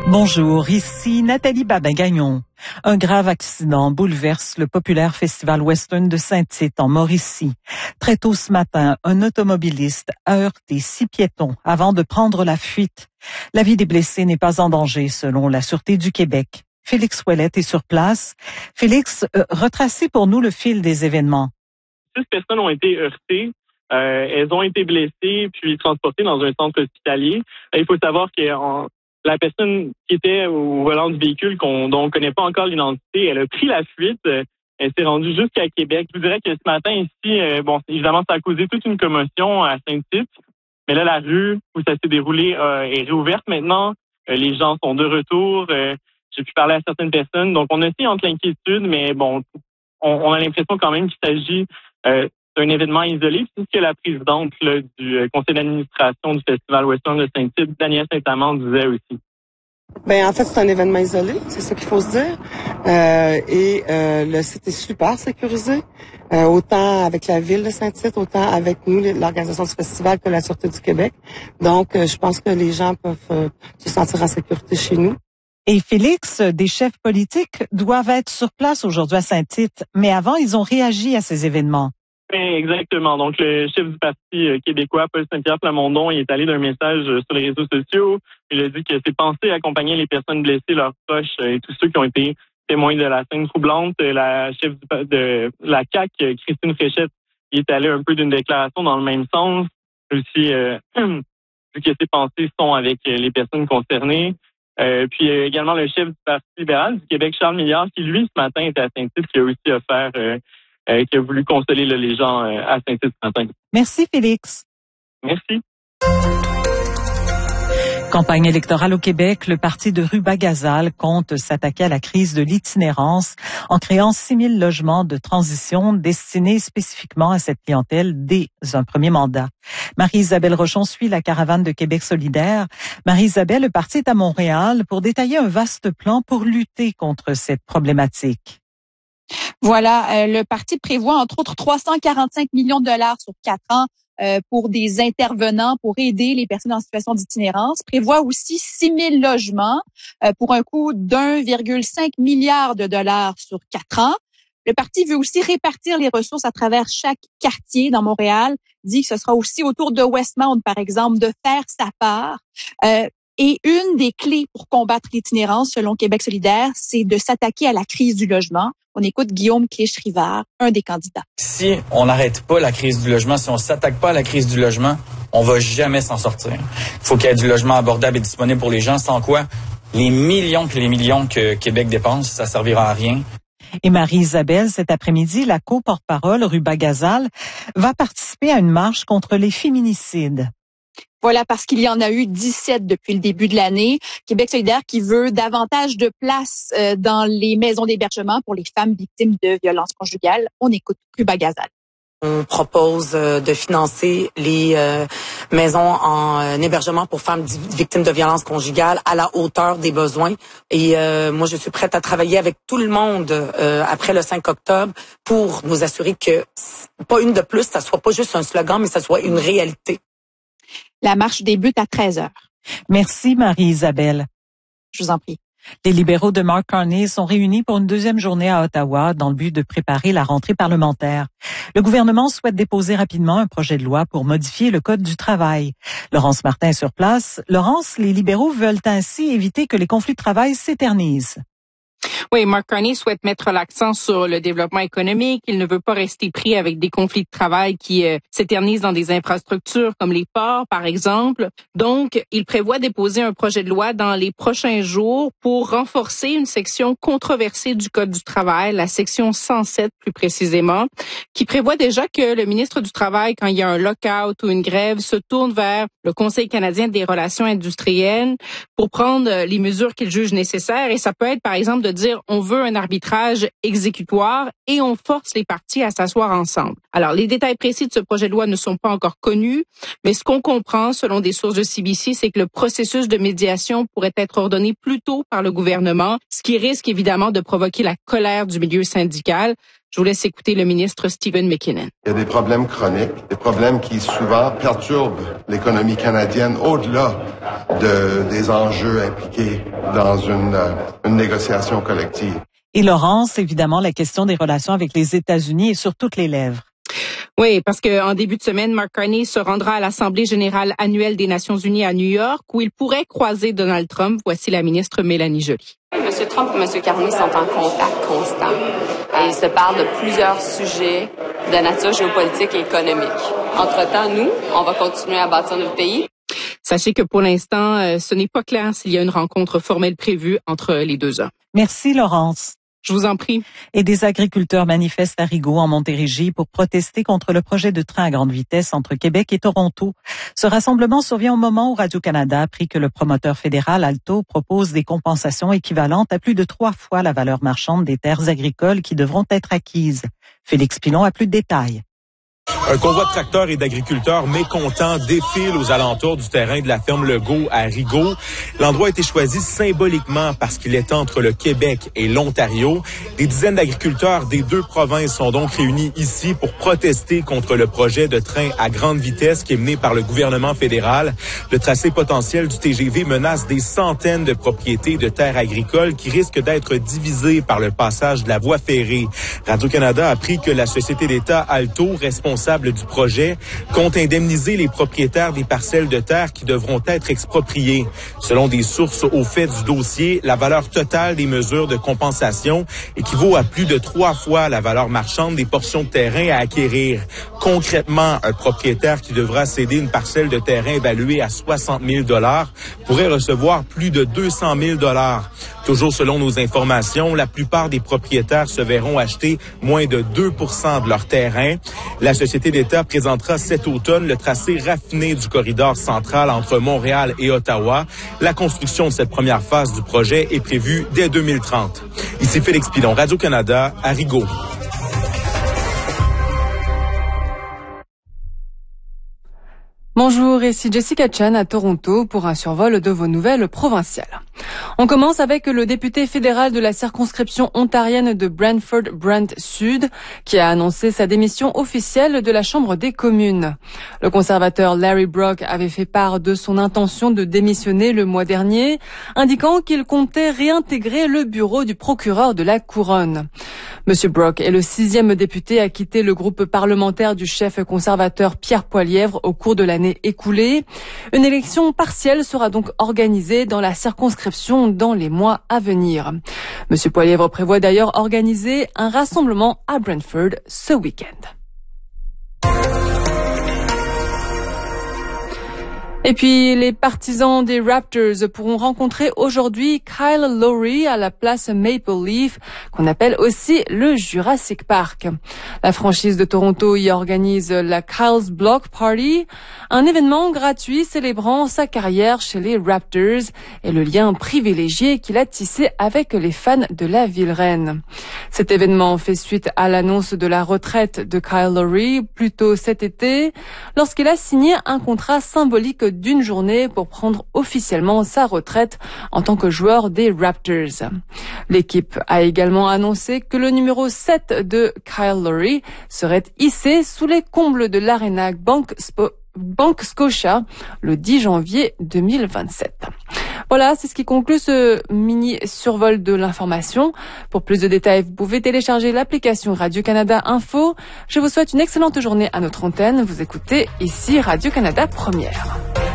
Bonjour, ici Nathalie Babin-Gagnon. Un grave accident bouleverse le populaire festival western de Saint-Tite en Mauricie. Très tôt ce matin, un automobiliste a heurté 6 piétons avant de prendre la fuite. La vie des blessés n'est pas en danger selon la Sûreté du Québec. Félix Ouellette est sur place. Félix, retracez pour nous le fil des événements. 6 personnes ont été heurtées. Elles ont été blessées puis transportées dans un centre hospitalier. Il faut savoir que la personne qui était au volant du véhicule dont on ne connaît pas encore l'identité, elle a pris la fuite. Elle s'est rendue jusqu'à Québec. Je vous dirais que ce matin ici, évidemment, ça a causé toute une commotion à Saint-Tite. Mais là, la rue où ça s'est déroulé est réouverte maintenant. Les gens sont de retour. J'ai pu parler à certaines personnes. Donc, on a aussi entre l'inquiétude, mais bon, on a l'impression quand même qu'il s'agit d'un événement isolé. C'est ce que la présidente du conseil d'administration du Festival Western de Saint-Tite, Danielle Saint-Amand, disait aussi. En fait, c'est un événement isolé, c'est ça qu'il faut se dire. Le site est super sécurisé, autant avec la ville de Saint-Tite, autant avec nous, l'organisation du festival, que la Sûreté du Québec. Donc, je pense que les gens peuvent se sentir en sécurité chez nous. Et Félix, des chefs politiques doivent être sur place aujourd'hui à Saint-Tite, mais avant, ils ont réagi à ces événements. Exactement. Donc, le chef du Parti québécois, Paul Saint-Pierre Plamondon, il est allé d'un message sur les réseaux sociaux. Il a dit que c'est pensé accompagner les personnes blessées, leurs proches et tous ceux qui ont été témoins de la scène troublante. La chef de la CAQ, Christine Fréchette, il est allé un peu d'une déclaration dans le même sens. Aussi, vu que ses pensées sont avec les personnes concernées. Puis également le chef du Parti libéral du Québec, Charles Milliard, qui lui, ce matin, était à Saint-Tite, qui a aussi offert... qui a voulu consoler les gens à Saint-Tite ce matin. Merci, Félix. Merci. Campagne électorale au Québec, le parti de Rubas-Gazal compte s'attaquer à la crise de l'itinérance en créant 6 000 logements de transition destinés spécifiquement à cette clientèle dès un premier mandat. Marie-Isabelle Rochon suit la caravane de Québec solidaire. Marie-Isabelle, le parti est à Montréal pour détailler un vaste plan pour lutter contre cette problématique. Voilà, le parti prévoit entre autres 345 millions de dollars sur 4 ans pour des intervenants pour aider les personnes en situation d'itinérance. Prévoit aussi 6 000 logements pour un coût d'1,5 milliard de dollars sur 4 ans. Le parti veut aussi répartir les ressources à travers chaque quartier dans Montréal. Dit que ce sera aussi au tour de Westmount, par exemple, de faire sa part. Et une des clés pour combattre l'itinérance, selon Québec solidaire, c'est de s'attaquer à la crise du logement. On écoute Guillaume Clich-Rivard, un des candidats. Si on n'arrête pas la crise du logement, si on s'attaque pas à la crise du logement, on va jamais s'en sortir. Il faut qu'il y ait du logement abordable et disponible pour les gens, sans quoi les millions que Québec dépense, ça servira à rien. Et Marie-Isabelle, cet après-midi, la co-porte-parole Rubas-Gazal va participer à une marche contre les féminicides. Voilà, parce qu'il y en a eu 17 depuis le début de l'année. Québec solidaire qui veut davantage de place dans les maisons d'hébergement pour les femmes victimes de violences conjugales. On écoute Rubas-Gazal. On propose de financer les maisons en hébergement pour femmes victimes de violences conjugales à la hauteur des besoins. Et moi, je suis prête à travailler avec tout le monde après le 5 octobre pour nous assurer que pas une de plus, ça soit pas juste un slogan, mais ça soit une réalité. La marche débute à 13h. Merci Marie-Isabelle. Je vous en prie. Les libéraux de Mark Carney sont réunis pour une deuxième journée à Ottawa dans le but de préparer la rentrée parlementaire. Le gouvernement souhaite déposer rapidement un projet de loi pour modifier le Code du travail. Laurence Martin est sur place. Laurence, les libéraux veulent ainsi éviter que les conflits de travail s'éternisent. Oui, Mark Carney souhaite mettre l'accent sur le développement économique. Il ne veut pas rester pris avec des conflits de travail qui s'éternisent dans des infrastructures comme les ports, par exemple. Donc, il prévoit déposer un projet de loi dans les prochains jours pour renforcer une section controversée du Code du travail, la section 107 plus précisément, qui prévoit déjà que le ministre du Travail, quand il y a un lockout ou une grève, se tourne vers le Conseil canadien des relations industrielles pour prendre les mesures qu'il juge nécessaires. Et ça peut être, par exemple, de dire on veut un arbitrage exécutoire et on force les parties à s'asseoir ensemble. Alors, les détails précis de ce projet de loi ne sont pas encore connus, mais ce qu'on comprend, selon des sources de CBC, c'est que le processus de médiation pourrait être ordonné plus tôt par le gouvernement, ce qui risque évidemment de provoquer la colère du milieu syndical. Je vous laisse écouter le ministre Stephen McKinnon. Il y a des problèmes chroniques, des problèmes qui souvent perturbent l'économie canadienne au-delà des enjeux impliqués dans une négociation collective. Et Laurence, évidemment, la question des relations avec les États-Unis est sur toutes les lèvres. Oui, parce qu'en début de semaine, Mark Carney se rendra à l'Assemblée générale annuelle des Nations unies à New York, où il pourrait croiser Donald Trump. Voici la ministre Mélanie Joly. M. Trump et M. Carney sont en contact constant. Et ils se parlent de plusieurs sujets de nature géopolitique et économique. Entre-temps, nous, on va continuer à bâtir notre pays. Sachez que pour l'instant, ce n'est pas clair s'il y a une rencontre formelle prévue entre les deux hommes. Merci, Laurence. Je vous en prie. Et des agriculteurs manifestent à Rigaud, en Montérégie, pour protester contre le projet de train à grande vitesse entre Québec et Toronto. Ce rassemblement survient au moment où Radio-Canada a appris que le promoteur fédéral Alto propose des compensations équivalentes à plus de 3 fois la valeur marchande des terres agricoles qui devront être acquises. Félix Pilon a plus de détails. Un convoi de tracteurs et d'agriculteurs mécontents défile aux alentours du terrain de la ferme Legault à Rigaud. L'endroit a été choisi symboliquement parce qu'il est entre le Québec et l'Ontario. Des dizaines d'agriculteurs des 2 provinces sont donc réunis ici pour protester contre le projet de train à grande vitesse qui est mené par le gouvernement fédéral. Le tracé potentiel du TGV menace des centaines de propriétés de terres agricoles qui risquent d'être divisées par le passage de la voie ferrée. Radio-Canada a appris que la société d'État Alto, responsable du projet, compte indemniser les propriétaires des parcelles de terre qui devront être expropriées. Selon des sources au fait du dossier, la valeur totale des mesures de compensation équivaut à plus de 3 fois la valeur marchande des portions de terrain à acquérir. Concrètement, un propriétaire qui devra céder une parcelle de terrain évaluée à 60 000 $ pourrait recevoir plus de 200 000 $. Toujours selon nos informations, la plupart des propriétaires se verront acheter moins de 2 % de leur terrain. La société d'État présentera cet automne le tracé raffiné du corridor central entre Montréal et Ottawa. La construction de cette première phase du projet est prévue dès 2030. Ici Félix Pilon, Radio-Canada, à Rigaud. Bonjour, ici Jessica Chan à Toronto pour un survol de vos nouvelles provinciales. On commence avec le député fédéral de la circonscription ontarienne de Brantford-Brant Sud qui a annoncé sa démission officielle de la Chambre des communes. Le conservateur Larry Brock avait fait part de son intention de démissionner le mois dernier, indiquant qu'il comptait réintégrer le bureau du procureur de la Couronne. Monsieur Brock est le 6e député à quitter le groupe parlementaire du chef conservateur Pierre Poilievre au cours de l'année écoulée. Une élection partielle sera donc organisée dans la circonscription dans les mois à venir. Monsieur Poilievre prévoit d'ailleurs organiser un rassemblement à Brantford ce week-end. Et puis, les partisans des Raptors pourront rencontrer aujourd'hui Kyle Lowry à la place Maple Leaf, qu'on appelle aussi le Jurassic Park. La franchise de Toronto y organise la Kyle's Block Party, un événement gratuit célébrant sa carrière chez les Raptors et le lien privilégié qu'il a tissé avec les fans de la ville reine. Cet événement fait suite à l'annonce de la retraite de Kyle Lowry plus tôt cet été, lorsqu'il a signé un contrat symbolique d'une journée pour prendre officiellement sa retraite en tant que joueur des Raptors. L'équipe a également annoncé que le numéro 7 de Kyle Lowry serait hissé sous les combles de l'Arena Bank Scotia le 10 janvier 2027. Voilà, c'est ce qui conclut ce mini survol de l'information. Pour plus de détails, vous pouvez télécharger l'application Radio-Canada Info. Je vous souhaite une excellente journée à notre antenne. Vous écoutez ici Radio-Canada Première.